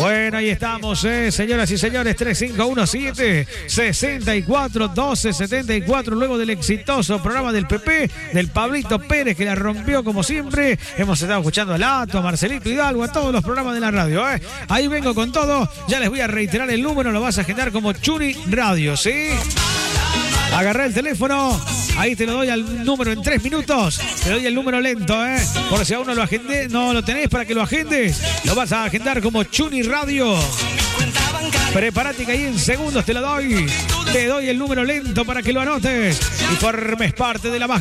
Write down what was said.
Bueno, ahí estamos, señoras y señores, 3517-641274, luego del exitoso programa del PP, del Pablito Pérez, que la rompió como siempre. Hemos estado escuchando a Lato, a Marcelito Hidalgo, a todos los programas de la radio, Ahí vengo con todo, ya les voy a reiterar el número, lo vas a agendar como Chuni Radio, ¿sí? Agarré el teléfono, ahí te lo doy al número en 3 minutos. Te doy el número lento, por si aún no lo agendé, no lo tenés para que lo agendes. Lo vas a agendar como Chuni Radio. Prepárate que ahí en segundos te lo doy. Te doy el número lento para que lo anotes y formes parte de la magia.